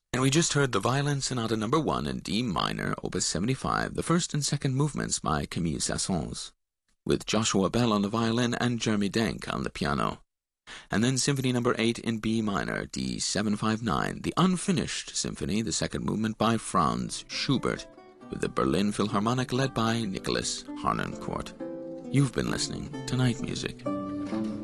And we just heard the Violin Sonata No. 1 in D minor, Opus 75, the first and second movements by Camille Saint-Saëns, with Joshua Bell on the violin and Jeremy Denk on the piano. And then Symphony No. 8 in B minor, D759, the unfinished symphony, the second movement by Franz Schubert, with the Berlin Philharmonic led by Nicholas Harnoncourt. You've been listening to Night Music.